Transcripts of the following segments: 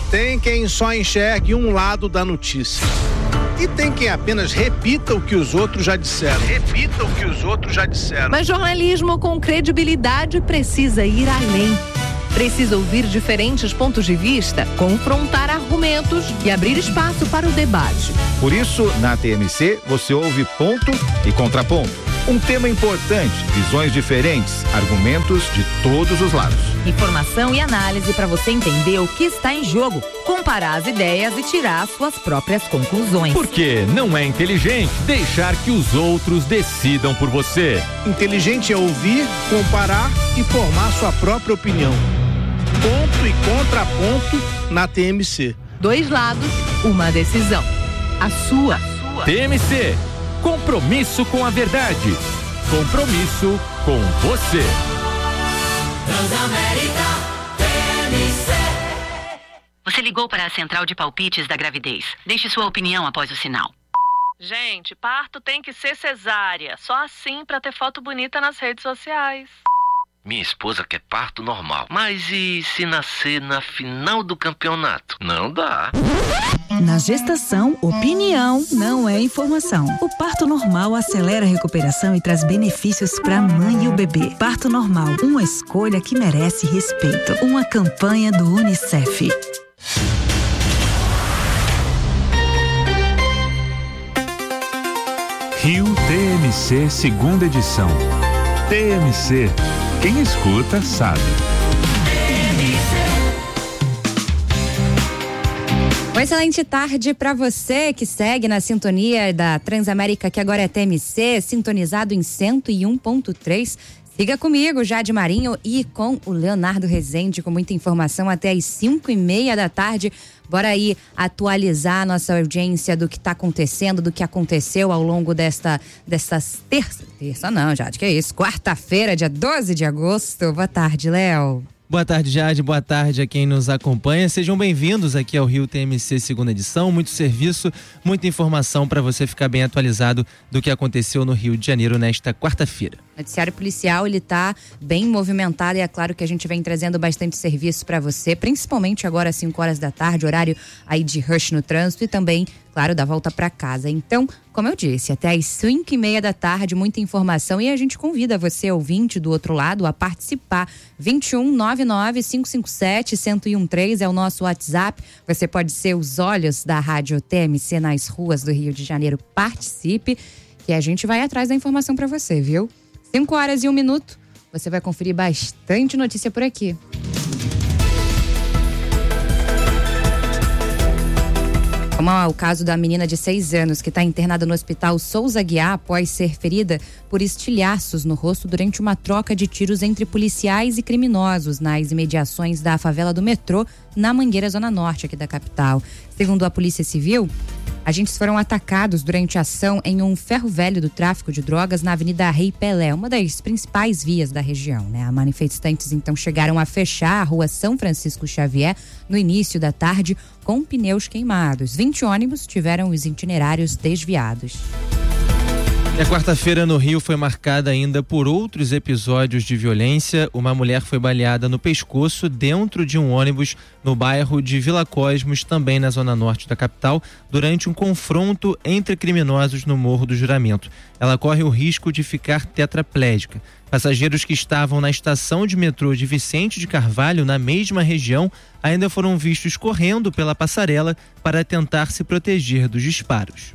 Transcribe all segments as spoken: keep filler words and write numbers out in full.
Tem quem só enxergue um lado da notícia. E tem quem apenas repita o que os outros já disseram. Repita o que os outros já disseram. Mas jornalismo com credibilidade precisa ir além. Precisa ouvir diferentes pontos de vista, confrontar argumentos e abrir espaço para o debate. Por isso, na T M C, você ouve ponto e contraponto. Um tema importante, visões diferentes, argumentos de todos os lados. Informação e análise para você entender o que está em jogo, comparar as ideias e tirar suas próprias conclusões. Porque não é inteligente deixar que os outros decidam por você. Inteligente é ouvir, comparar e formar sua própria opinião. Ponto e contraponto na T M C. Dois lados, uma decisão. A sua. A sua. T M C. Compromisso com a verdade. Compromisso com você. Transamérica T M C. Você ligou para a central de palpites da gravidez. Deixe sua opinião após o sinal. Gente, parto tem que ser cesárea. Só assim para ter foto bonita nas redes sociais. Minha esposa quer parto normal. Mas e se nascer na final do campeonato? Não dá. Na gestação, opinião não é informação. O parto normal acelera a recuperação e traz benefícios para a mãe e o bebê. Parto normal, uma escolha que merece respeito. Uma campanha do Unicef. Rio T M C, segunda edição. T M C. Quem escuta sabe. Uma excelente tarde para você que segue na sintonia da Transamérica, que agora é T M C, sintonizado em cento e um ponto três. Siga comigo, Jade Marinho, e com o Leonardo Rezende, com muita informação até às cinco e meia da tarde. Bora aí atualizar a nossa audiência do que está acontecendo, do que aconteceu ao longo desta, dessas terça, terça não, Jade, que é isso, quarta-feira, dia doze de agosto. Boa tarde, Léo. Boa tarde, Jade. Boa tarde a quem nos acompanha. Sejam bem-vindos aqui ao Rio T M C segunda edição. Muito serviço, muita informação para você ficar bem atualizado do que aconteceu no Rio de Janeiro nesta quarta-feira. O noticiário policial, ele tá bem movimentado e é claro que a gente vem trazendo bastante serviço para você, principalmente agora às cinco horas da tarde, horário aí de rush no trânsito e também, claro, da volta para casa. Então, como eu disse, até às cinco e meia da tarde, muita informação, e a gente convida você, ouvinte do outro lado, a participar. vinte e um, nove nove, cinco cinco sete, um zero um três é o nosso WhatsApp. Você pode ser os olhos da Rádio T M C nas ruas do Rio de Janeiro. Participe, que a gente vai atrás da informação para você, viu? cinco horas e um minuto, você vai conferir bastante notícia por aqui. Como é o caso da menina de seis anos que está internada no hospital Souza Aguiar após ser ferida por estilhaços no rosto durante uma troca de tiros entre policiais e criminosos nas imediações da favela do metrô, na Mangueira, zona norte aqui da capital. Segundo a Polícia Civil, agentes foram atacados durante a ação em um ferro velho do tráfico de drogas na Avenida Rei Pelé, uma das principais vias da região, né? A manifestantes então chegaram a fechar a rua São Francisco Xavier no início da tarde com pneus queimados. vinte ônibus tiveram os itinerários desviados. E a quarta-feira no Rio foi marcada ainda por outros episódios de violência. Uma mulher foi baleada no pescoço dentro de um ônibus no bairro de Vila Cosmos, também na zona norte da capital, durante um confronto entre criminosos no Morro do Juramento. Ela corre o risco de ficar tetraplégica. Passageiros que estavam na estação de metrô de Vicente de Carvalho, na mesma região, ainda foram vistos correndo pela passarela para tentar se proteger dos disparos.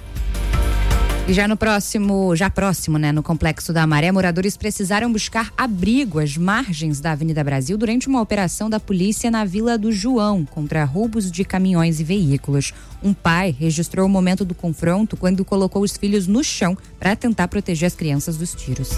E já no próximo, já próximo, né, no Complexo da Maré, moradores precisaram buscar abrigo às margens da Avenida Brasil durante uma operação da polícia na Vila do João contra roubos de caminhões e veículos. Um pai registrou o momento do confronto quando colocou os filhos no chão para tentar proteger as crianças dos tiros.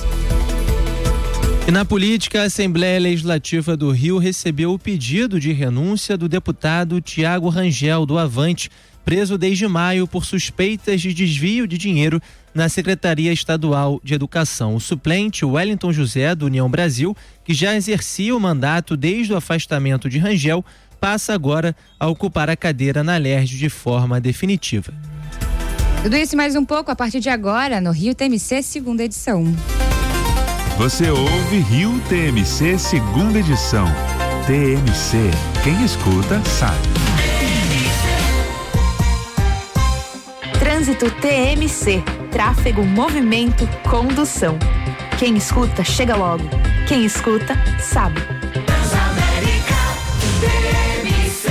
E na política, a Assembleia Legislativa do Rio recebeu o pedido de renúncia do deputado Tiago Rangel, do Avante, preso desde maio por suspeitas de desvio de dinheiro na Secretaria Estadual de Educação. O suplente, Wellington José, do União Brasil, que já exercia o mandato desde o afastamento de Rangel, passa agora a ocupar a cadeira na Alerj de forma definitiva. Tudo isso e mais um pouco a partir de agora no Rio T M C, segunda edição. Você ouve Rio T M C, segunda edição. T M C. Quem escuta, sabe. Trânsito T M C. Tráfego, movimento, condução. Quem escuta, chega logo. Quem escuta, sabe. Transamérica T M C.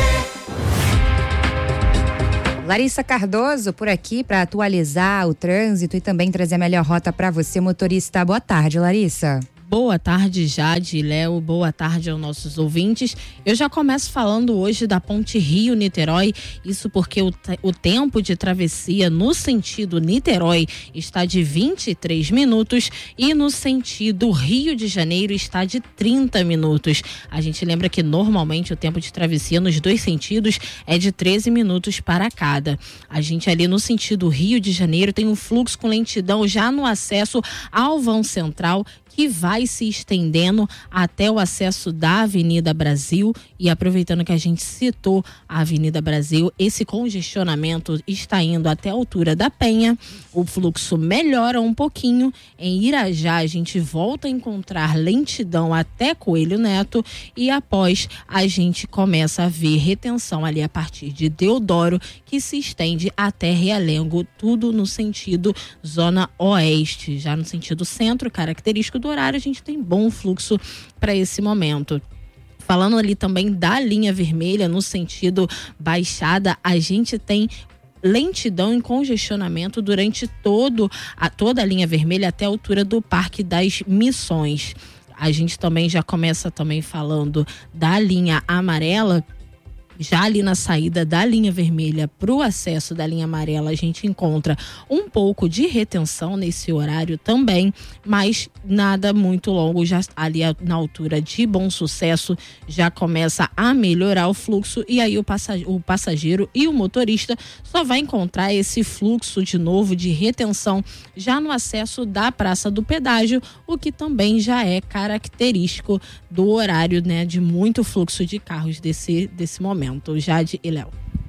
Larissa Cardoso por aqui para atualizar o trânsito e também trazer a melhor rota para você, motorista. Boa tarde, Larissa. Boa tarde, Jade, Léo, boa tarde aos nossos ouvintes. Eu já começo falando hoje da ponte Rio-Niterói, isso porque o, o tempo de travessia no sentido Niterói está de vinte e três minutos e no sentido Rio de Janeiro está de trinta minutos. A gente lembra que normalmente o tempo de travessia nos dois sentidos é de treze minutos para cada. A gente ali no sentido Rio de Janeiro tem um fluxo com lentidão já no acesso ao vão central, que vai se estendendo até o acesso da Avenida Brasil. E aproveitando que a gente citou a Avenida Brasil, esse congestionamento está indo até a altura da Penha. O fluxo melhora um pouquinho. Em Irajá a gente volta a encontrar lentidão até Coelho Neto e após a gente começa a ver retenção ali a partir de Deodoro, que se estende até Realengo, tudo no sentido zona oeste. Já no sentido centro, característico do horário, a gente tem bom fluxo para esse momento. Falando ali também da linha vermelha, no sentido baixada, a gente tem lentidão e congestionamento durante todo a, toda a linha vermelha até a altura do Parque das Missões. A gente também já começa também falando da linha amarela. Já ali na saída da linha vermelha para o acesso da linha amarela, a gente encontra um pouco de retenção nesse horário também, mas nada muito longo. Já ali na altura de Bom Sucesso já começa a melhorar o fluxo e aí o passageiro, o passageiro e o motorista só vai encontrar esse fluxo de novo de retenção já no acesso da Praça do Pedágio, o que também já é característico do horário, né, de muito fluxo de carros desse, desse momento. Jade e Léo.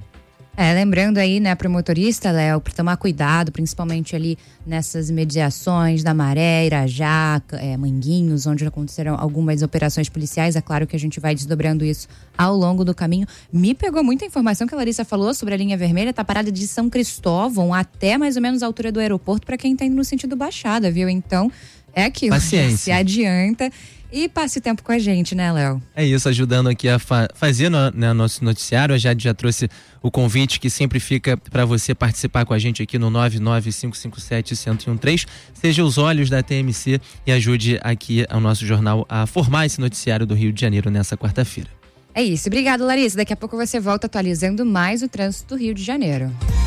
É, lembrando aí, né, para o motorista, Léo, para tomar cuidado, principalmente ali nessas mediações da Maré, Irajá, é, Manguinhos, onde aconteceram algumas operações policiais. É claro que a gente vai desdobrando isso ao longo do caminho. Me pegou muita informação que a Larissa falou sobre a linha vermelha, tá parada de São Cristóvão até mais ou menos a altura do aeroporto para quem tá indo no sentido Baixada, viu? Então, é aquilo. Paciência. Se adianta. E passe o tempo com a gente, né, Léo? É isso, ajudando aqui a fa- fazer no, né, nosso noticiário. A Jade já trouxe o convite que sempre fica para você participar com a gente aqui no nove nove cinco cinco sete, um zero um três. Seja os olhos da T M C e ajude aqui ao nosso jornal a formar esse noticiário do Rio de Janeiro nessa quarta-feira. É isso. Obrigado, Larissa. Daqui a pouco você volta atualizando mais o trânsito do Rio de Janeiro.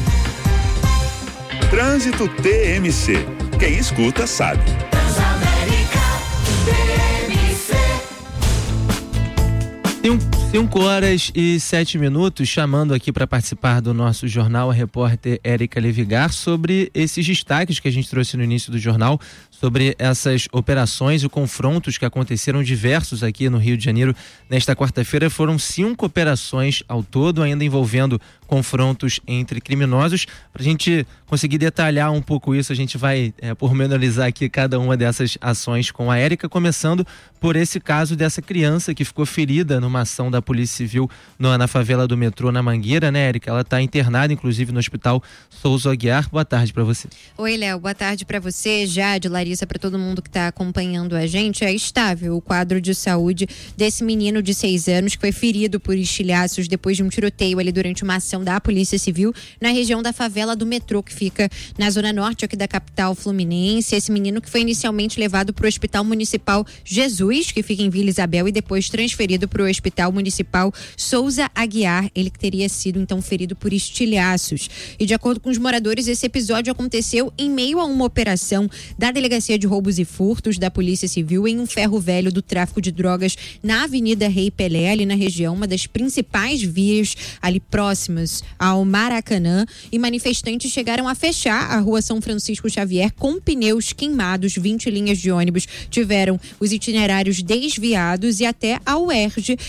Trânsito T M C. Quem escuta, sabe. cinco horas e sete minutos, chamando aqui para participar do nosso jornal a repórter Érica Levigar sobre esses destaques que a gente trouxe no início do jornal, sobre essas operações e confrontos que aconteceram diversos aqui no Rio de Janeiro nesta quarta-feira. Foram cinco operações ao todo, ainda envolvendo confrontos entre criminosos. Para a gente conseguir detalhar um pouco isso, a gente vai é, pormenorizar aqui cada uma dessas ações com a Érica, começando por esse caso dessa criança que ficou ferida numa ação da Polícia Civil no, na favela do metrô, na Mangueira, né, Érica? Ela está internada, inclusive, no Hospital Souza Aguiar. Boa tarde para você. Oi, Léo. Boa tarde para você, Jade, Larissa, para todo mundo que está acompanhando a gente. É estável o quadro de saúde desse menino de seis anos que foi ferido por estilhaços depois de um tiroteio ali durante uma ação da Polícia Civil na região da favela do metrô, que fica na zona norte aqui da capital fluminense. Esse menino que foi inicialmente levado para o Hospital Municipal Jesus, que fica em Vila Isabel, e depois transferido para o Hospital Municipal Souza Aguiar. Ele que teria sido então ferido por estilhaços. E de acordo com os moradores, esse episódio aconteceu em meio a uma operação da Delegacia de Roubos e Furtos da Polícia Civil em um ferro velho do tráfico de drogas na Avenida Rei Pelé, ali na região, uma das principais vias ali próximas ao Maracanã, e manifestantes chegaram a fechar a rua São Francisco Xavier com pneus queimados. vinte linhas de ônibus tiveram os itinerários desviados e até a U E R J orientou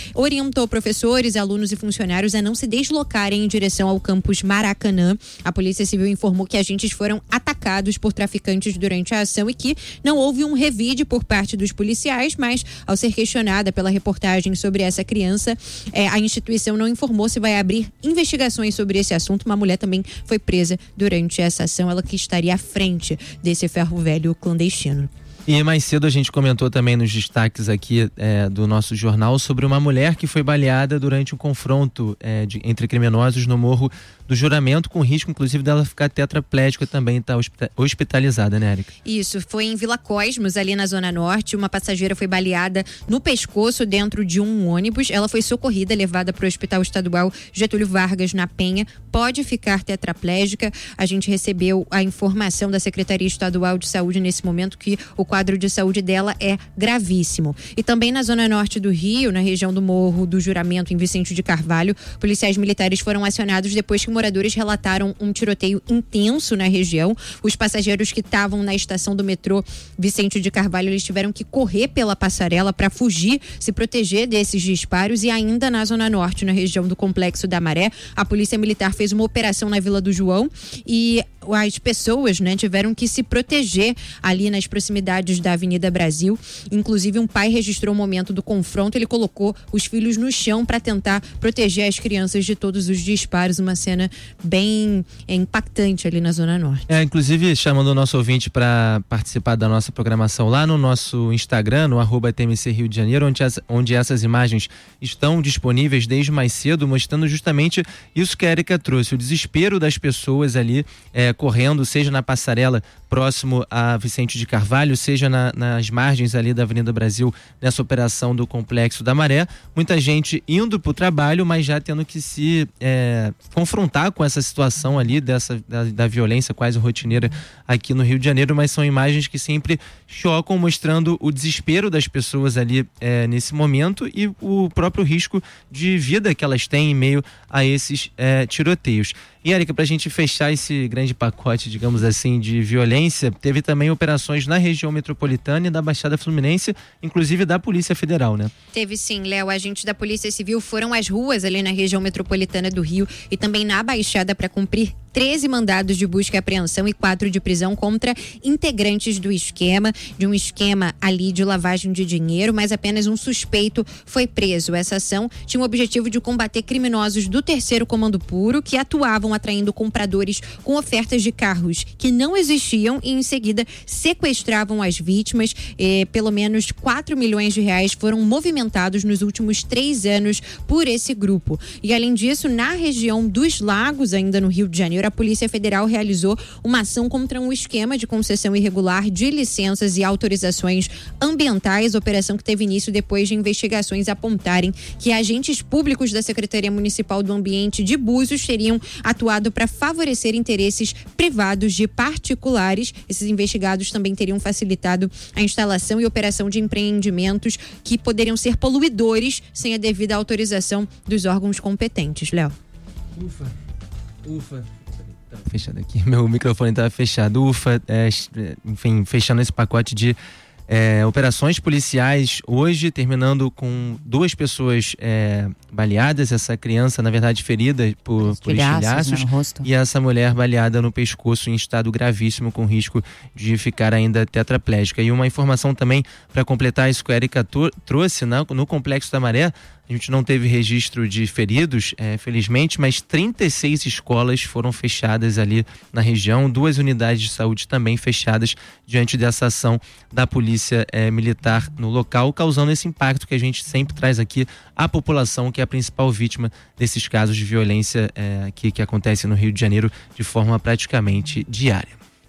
orientou professores, alunos e funcionários a não se deslocarem em direção ao campus Maracanã. A Polícia Civil informou que agentes foram atacados por traficantes durante a ação e que não houve um revide por parte dos policiais, mas ao ser questionada pela reportagem sobre essa criança, é, a instituição não informou se vai abrir investigações sobre esse assunto. Uma mulher também foi presa durante essa ação, ela que estaria à frente desse ferro velho clandestino. E mais cedo a gente comentou também nos destaques aqui é, do nosso jornal sobre uma mulher que foi baleada durante um confronto é, de, entre criminosos no Morro do Juramento, com risco inclusive dela ficar tetraplégica também, está hospitalizada, né, Érica? Isso, foi em Vila Cosmos, ali na Zona Norte. Uma passageira foi baleada no pescoço dentro de um ônibus. Ela foi socorrida, levada para o Hospital Estadual Getúlio Vargas, na Penha. Pode ficar tetraplégica. A gente recebeu a informação da Secretaria Estadual de Saúde nesse momento que o quadro de saúde dela é gravíssimo. E também na Zona Norte do Rio, na região do Morro do Juramento, em Vicente de Carvalho, policiais militares foram acionados depois que moradores relataram um tiroteio intenso na região. Os passageiros que estavam na estação do metrô Vicente de Carvalho, eles tiveram que correr pela passarela para fugir, se proteger desses disparos. E ainda na Zona Norte, na região do Complexo da Maré, a Polícia Militar fez uma operação na Vila do João e as pessoas, né, tiveram que se proteger ali nas proximidades da Avenida Brasil. Inclusive, um pai registrou o momento do confronto. Ele colocou os filhos no chão para tentar proteger as crianças de todos os disparos. Uma cena bem é, impactante ali na Zona Norte. É, inclusive chamando o nosso ouvinte para participar da nossa programação lá no nosso Instagram, no arroba T M C Rio de Janeiro, onde, as, onde essas imagens estão disponíveis desde mais cedo, mostrando justamente isso que a Érica trouxe, o desespero das pessoas ali é, correndo, seja na passarela próximo a Vicente de Carvalho, seja na, nas margens ali da Avenida Brasil, nessa operação do Complexo da Maré. Muita gente indo para o trabalho, mas já tendo que se é, confrontar com essa situação ali dessa, da, da violência quase rotineira aqui no Rio de Janeiro, mas são imagens que sempre chocam, mostrando o desespero das pessoas ali é, nesse momento e o próprio risco de vida que elas têm em meio a esses é, tiroteios. E, Érica, para a gente fechar esse grande pacote, digamos assim, de violência, teve também operações na região metropolitana e da Baixada Fluminense, inclusive da Polícia Federal, né? Teve sim, Léo. Agentes da Polícia Civil foram às ruas ali na região metropolitana do Rio e também na Baixada para cumprir treze mandados de busca e apreensão e quatro de prisão contra integrantes do esquema, de um esquema ali de lavagem de dinheiro, mas apenas um suspeito foi preso. Essa ação tinha o objetivo de combater criminosos do Terceiro Comando Puro que atuavam atraindo compradores com ofertas de carros que não existiam e em seguida sequestravam as vítimas. Eh, pelo menos quatro milhões de reais foram movimentados nos últimos três anos por esse grupo. E além disso, na região dos Lagos, ainda no Rio de Janeiro, a Polícia Federal realizou uma ação contra um esquema de concessão irregular de licenças e autorizações ambientais, operação que teve início depois de investigações apontarem que agentes públicos da Secretaria Municipal do Ambiente de Búzios teriam atuado para favorecer interesses privados de particulares. Esses investigados também teriam facilitado a instalação e operação de empreendimentos que poderiam ser poluidores sem a devida autorização dos órgãos competentes. Léo. Ufa, ufa. Fechado aqui, meu microfone estava fechado. Ufa, é, enfim, fechando esse pacote de é, operações policiais hoje, terminando com duas pessoas é, baleadas, essa criança, na verdade, ferida por, por estilhaços, né, no rosto. E essa mulher baleada no pescoço em estado gravíssimo, com risco de ficar ainda tetraplégica. E uma informação também para completar isso que a Érica trouxe, né, no Complexo da Maré. A gente não teve registro de feridos, é, felizmente, mas trinta e seis escolas foram fechadas ali na região, duas unidades de saúde também fechadas diante dessa ação da Polícia é, Militar no local, causando esse impacto que a gente sempre traz aqui à população, que é a principal vítima desses casos de violência é, aqui que acontece no Rio de Janeiro de forma praticamente diária.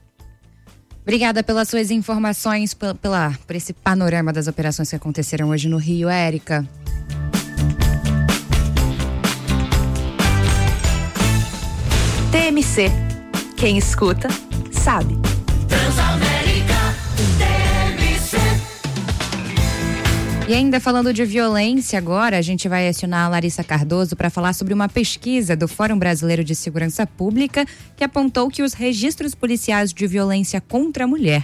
Obrigada pelas suas informações, pela, pela, por esse panorama das operações que aconteceram hoje no Rio, Érica. T M C. Quem escuta, sabe. Transamérica, T M C. E ainda falando de violência agora, a gente vai acionar a Larissa Cardoso para falar sobre uma pesquisa do Fórum Brasileiro de Segurança Pública que apontou que os registros policiais de violência contra a mulher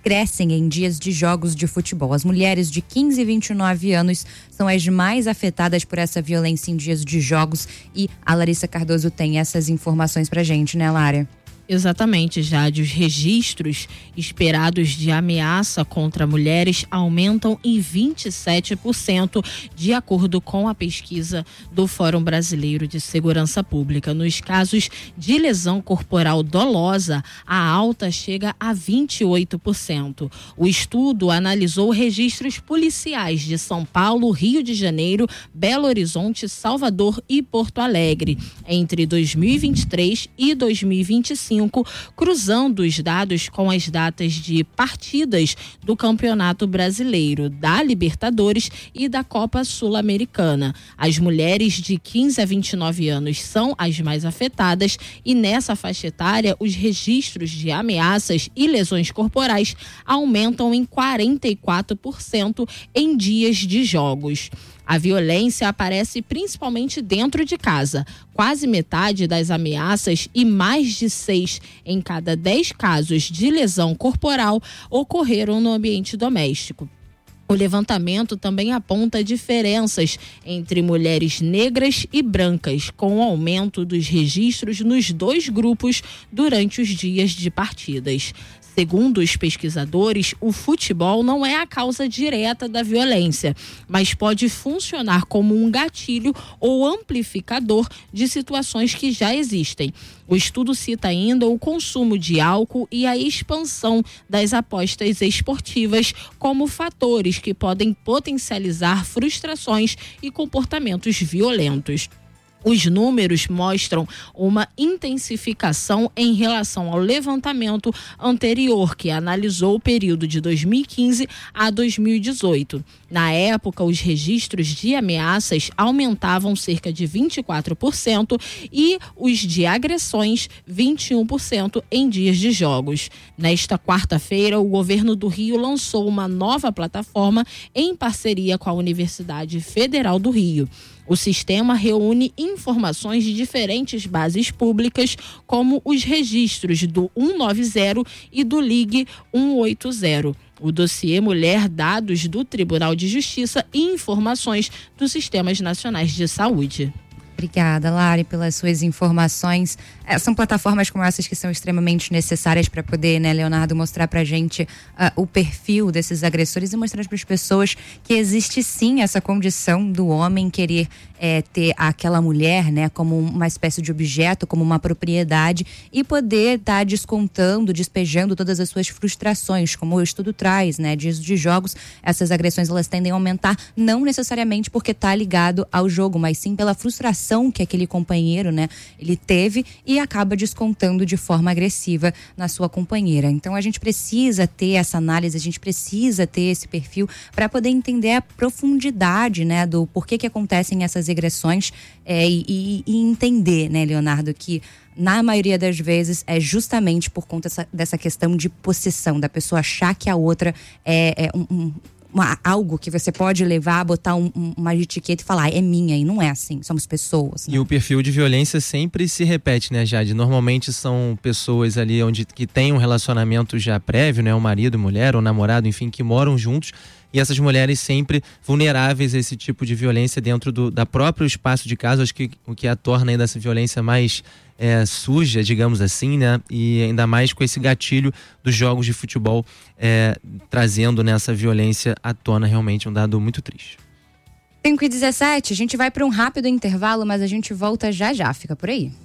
crescem em dias de jogos de futebol. As mulheres de quinze e vinte e nove anos são as mais afetadas por essa violência em dias de jogos e a Larissa Cardoso tem essas informações pra gente, né, Lara? Exatamente, Jade. Os registros esperados de ameaça contra mulheres aumentam em vinte e sete por cento, de acordo com a pesquisa do Fórum Brasileiro de Segurança Pública. Nos casos de lesão corporal dolosa, a alta chega a vinte e oito por cento. O estudo analisou registros policiais de São Paulo, Rio de Janeiro, Belo Horizonte, Salvador e Porto Alegre entre dois mil e vinte e três e dois mil e vinte e cinco, cruzando os dados com as datas de partidas do Campeonato Brasileiro, da Libertadores e da Copa Sul-Americana. As mulheres de quinze a vinte e nove anos são as mais afetadas e nessa faixa etária os registros de ameaças e lesões corporais aumentam em quarenta e quatro por cento em dias de jogos. A violência aparece principalmente dentro de casa. Quase metade das ameaças e mais de seis em cada dez casos de lesão corporal ocorreram no ambiente doméstico. O levantamento também aponta diferenças entre mulheres negras e brancas, com o aumento dos registros nos dois grupos durante os dias de partidas. Segundo os pesquisadores, o futebol não é a causa direta da violência, mas pode funcionar como um gatilho ou amplificador de situações que já existem. O estudo cita ainda o consumo de álcool e a expansão das apostas esportivas como fatores que podem potencializar frustrações e comportamentos violentos. Os números mostram uma intensificação em relação ao levantamento anterior, que analisou o período de dois mil e quinze a dois mil e dezoito. Na época, os registros de ameaças aumentavam cerca de vinte e quatro por cento e os de agressões vinte e um por cento em dias de jogos. Nesta quarta-feira, o governo do Rio lançou uma nova plataforma em parceria com a Universidade Federal do Rio. O sistema reúne informações de diferentes bases públicas, como os registros do cento e noventa e do Ligue cento e oitenta. O dossiê Mulher, dados do Tribunal de Justiça e informações dos Sistemas Nacionais de Saúde. Obrigada, Lari, pelas suas informações. É, são plataformas como essas que são extremamente necessárias para poder, né, Leonardo, mostrar pra gente uh, o perfil desses agressores e mostrar para as pessoas que existe sim essa condição do homem querer é, ter aquela mulher, né, como uma espécie de objeto, como uma propriedade e poder estar tá descontando, despejando todas as suas frustrações, como o estudo traz, né, dias de jogos, essas agressões elas tendem a aumentar, não necessariamente porque está ligado ao jogo, mas sim pela frustração que aquele companheiro, né, ele teve e acaba descontando de forma agressiva na sua companheira. Então a gente precisa ter essa análise, a gente precisa ter esse perfil para poder entender a profundidade, né, do porquê que acontecem essas agressões é, e, e entender, né, Leonardo, que na maioria das vezes é justamente por conta dessa, dessa questão de possessão, da pessoa achar que a outra é, é um, um Uma, algo que você pode levar, botar um, um, uma etiqueta e falar, é minha, e não é assim, somos pessoas. Né? E o perfil de violência sempre se repete, né, Jade? Normalmente são pessoas ali onde, que têm um relacionamento já prévio, né, o marido, mulher, ou namorado, enfim, que moram juntos, e essas mulheres sempre vulneráveis a esse tipo de violência dentro do da próprio espaço de casa. Acho que o que a torna ainda essa violência mais é, suja, digamos assim, né? E ainda mais com esse gatilho dos jogos de futebol é, trazendo nessa violência à tona, realmente um dado muito triste. cinco e dezessete, a gente vai para um rápido intervalo, mas a gente volta já já, fica por aí.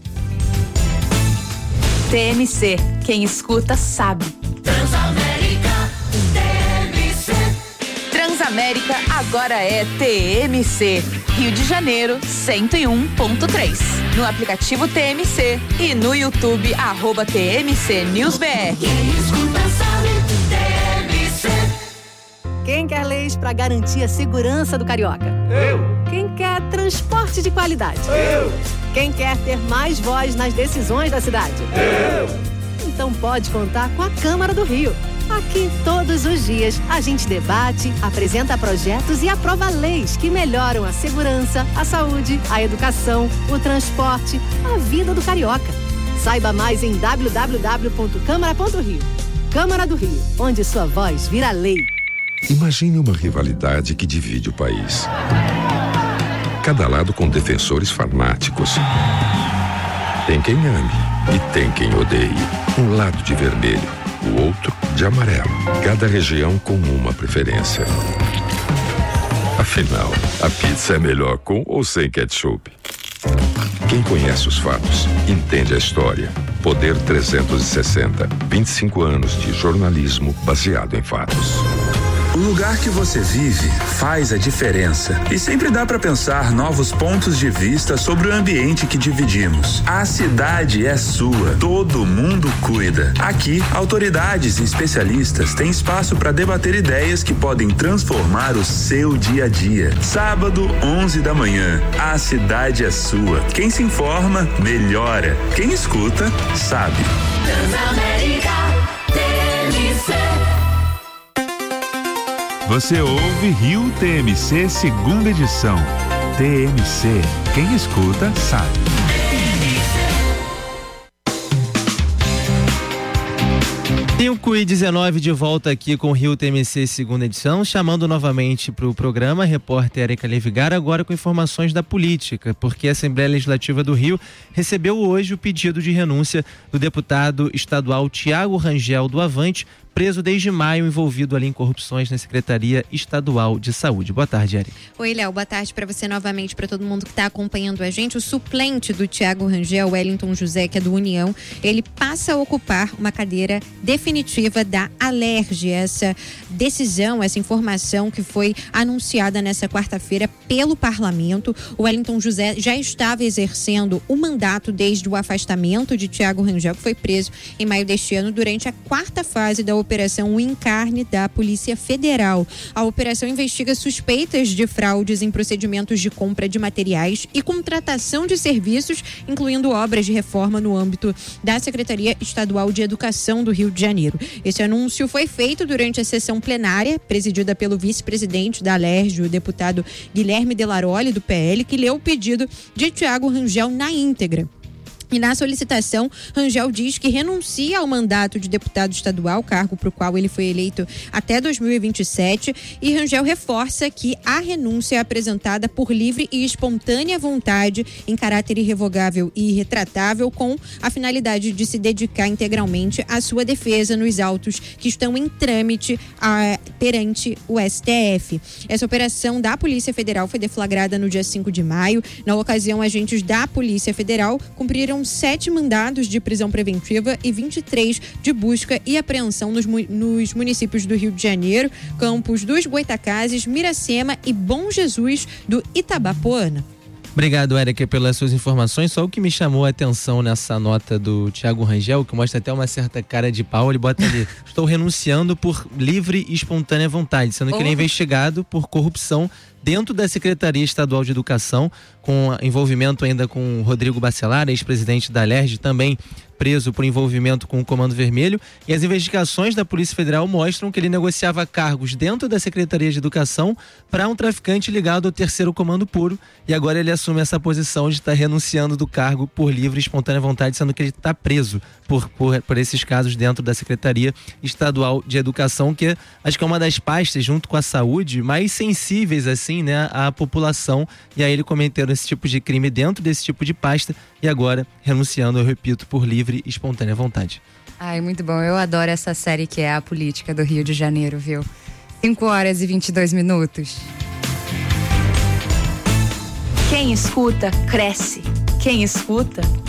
T M C, quem escuta sabe. Transamérica, T M C. Transamérica agora é T M C, Rio de Janeiro cento e um ponto três. No aplicativo T M C e no YouTube, arroba T M C News B R. Quem escuta sabe, T M C. Quem quer leis para garantir a segurança do carioca? Eu. Quem quer transporte de qualidade? Eu. Quem quer ter mais voz nas decisões da cidade? Eu. Então pode contar com a Câmara do Rio. Aqui, todos os dias, a gente debate, apresenta projetos e aprova leis que melhoram a segurança, a saúde, a educação, o transporte, a vida do carioca. Saiba mais em w w w ponto câmara ponto rio. Câmara do Rio, onde sua voz vira lei. Imagine uma rivalidade que divide o país. Cada lado com defensores fanáticos. Tem quem ame e tem quem odeie. Um lado de vermelho, o outro de amarelo. Cada região com uma preferência. Afinal, a pizza é melhor com ou sem ketchup? Quem conhece os fatos, entende a história. Poder trezentos e sessenta, vinte e cinco anos de jornalismo baseado em fatos. O lugar que você vive faz a diferença e sempre dá para pensar novos pontos de vista sobre o ambiente que dividimos. A cidade é sua, todo mundo cuida. Aqui, autoridades e especialistas têm espaço para debater ideias que podem transformar o seu dia a dia. Sábado, onze da manhã, a cidade é sua. Quem se informa, melhora. Quem escuta, sabe. Transamérica T M C. Você ouve Rio T M C segunda edição. T M C, quem escuta sabe. cinco e dezenove de volta aqui com o Rio T M C segunda edição, chamando novamente para o programa a repórter Érica Levigar, agora com informações da política, porque a Assembleia Legislativa do Rio recebeu hoje o pedido de renúncia do deputado estadual Tiago Rangel do Avante, preso desde maio, envolvido ali em corrupções na Secretaria Estadual de Saúde. Boa tarde, Érica. Oi, Léo. Boa tarde para você novamente, para todo mundo que está acompanhando a gente. O suplente do Tiago Rangel, Wellington José, que é do União, ele passa a ocupar uma cadeira definitiva da Alerj. Essa decisão, essa informação que foi anunciada nessa quarta-feira pelo Parlamento. O Wellington José já estava exercendo o mandato desde o afastamento de Tiago Rangel, que foi preso em maio deste ano durante a quarta fase da Operação Encarne da Polícia Federal. A operação investiga suspeitas de fraudes em procedimentos de compra de materiais e contratação de serviços, incluindo obras de reforma no âmbito da Secretaria Estadual de Educação do Rio de Janeiro. Esse anúncio foi feito durante a sessão plenária, presidida pelo vice-presidente da Alerj, o deputado Guilherme Delaroli, do P L, que leu o pedido de Tiago Rangel na íntegra. E na solicitação, Rangel diz que renuncia ao mandato de deputado estadual, cargo para o qual ele foi eleito até dois mil e vinte e sete, e Rangel reforça que a renúncia é apresentada por livre e espontânea vontade, em caráter irrevogável e irretratável, com a finalidade de se dedicar integralmente à sua defesa nos autos que estão em trâmite a, perante o S T F. Essa operação da Polícia Federal foi deflagrada no dia cinco de maio. Na ocasião, agentes da Polícia Federal cumpriram sete mandados de prisão preventiva e vinte e três de busca e apreensão nos, nos municípios do Rio de Janeiro, Campos dos Goitacazes, Miracema e Bom Jesus do Itabapoana. Obrigado, Érica, pelas suas informações. Só o que me chamou a atenção nessa nota do Tiago Rangel, que mostra até uma certa cara de pau, ele bota ali: estou renunciando por livre e espontânea vontade, sendo que oh. ele é investigado por corrupção dentro da Secretaria Estadual de Educação, com envolvimento ainda com Rodrigo Bacelar, ex-presidente da Alerj, também preso por envolvimento com o Comando Vermelho, e as investigações da Polícia Federal mostram que ele negociava cargos dentro da Secretaria de Educação para um traficante ligado ao terceiro Comando Puro, e agora ele assume essa posição de estar renunciando do cargo por livre e espontânea vontade, sendo que ele está preso por, por, por esses casos dentro da Secretaria Estadual de Educação, que acho que é uma das pastas, junto com a saúde, mais sensíveis assim, né, à população, e aí ele cometendo esse tipo de crime dentro desse tipo de pasta, e agora renunciando, eu repito, por livre e espontânea vontade. Ai, muito bom. Eu adoro essa série que é a política do Rio de Janeiro, viu? cinco horas e vinte e dois minutos. Quem escuta, cresce. Quem escuta,